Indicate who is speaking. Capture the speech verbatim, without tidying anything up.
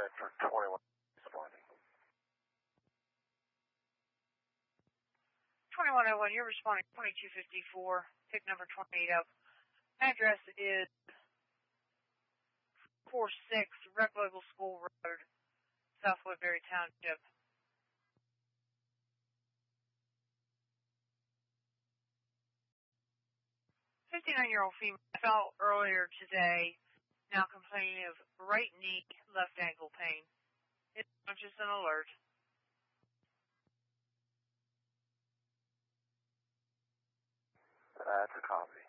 Speaker 1: for twenty-one responding.
Speaker 2: twenty-one oh one, you're responding twenty-two fifty-four, pick number twenty-eight up. Address is four six Rec Local School Road, South Woodbury Township. fifty-nine-year-old female fell earlier today, now complaining of right knee, left ankle pain. It's conscious and alert.
Speaker 1: That's a copy.